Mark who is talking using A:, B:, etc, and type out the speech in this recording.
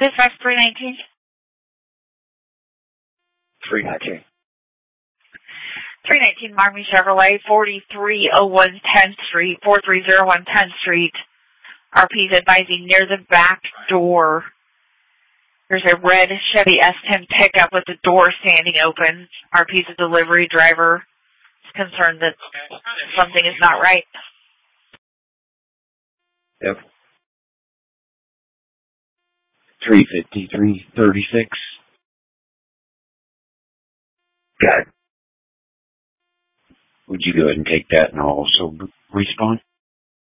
A: Dispatch 319.
B: 319.
A: 319 Marmy Chevrolet, 4301 10th Street, 4301 10th Street. RP's advising near the back door. There's a red Chevy S10 pickup with the door standing open. RP's a delivery driver. Is concerned that something is not right.
B: Yep. 353-36. Got it. Would you go ahead and take that and I'll also respond?